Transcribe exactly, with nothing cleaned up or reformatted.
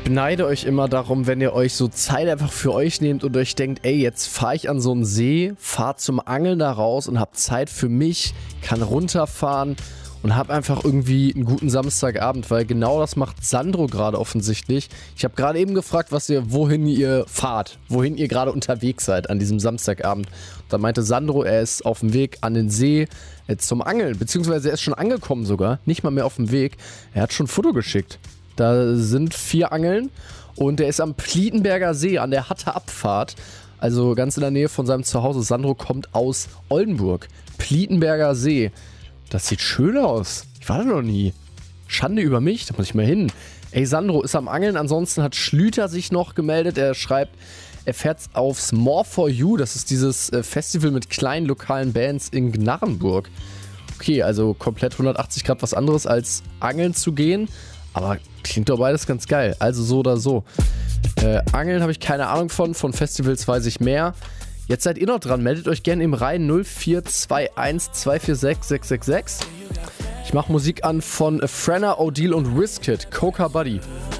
beneide euch immer darum, wenn ihr euch so Zeit einfach für euch nehmt und euch denkt, ey, jetzt fahre ich an so einen See, fahre zum Angeln da raus und habe Zeit für mich, kann runterfahren und habe einfach irgendwie einen guten Samstagabend, weil genau das macht Sandro gerade offensichtlich. Ich habe gerade eben gefragt, was ihr, wohin ihr fahrt, wohin ihr gerade unterwegs seid an diesem Samstagabend. Da meinte Sandro, er ist auf dem Weg an den See äh, zum Angeln, beziehungsweise er ist schon angekommen sogar, nicht mal mehr auf dem Weg. Er hat schon ein Foto geschickt. Da sind vier Angeln und er ist am Plietenberger See an der Hatter Abfahrt, also ganz in der Nähe von seinem Zuhause. Sandro kommt aus Oldenburg. Plietenberger See. Das sieht schön aus. Ich war da noch nie. Schande über mich, da muss ich mal hin. Ey, Sandro ist am Angeln, ansonsten hat Schlüter sich noch gemeldet. Er schreibt, er fährt aufs More for You. Das ist dieses äh, Festival mit kleinen lokalen Bands in Gnarrenburg. Okay, also komplett hundertachtzig Grad was anderes als angeln zu gehen. Aber klingt doch beides ganz geil. Also so oder so. Äh, Angeln habe ich keine Ahnung von. Von Festivals weiß ich mehr. Jetzt seid ihr noch dran. Meldet euch gerne im Reihen null vier zwei eins zwei vier sechs sechs sechs sechs. Ich mache Musik an von Frenna, Odile und Wizkid. Coca Buddy.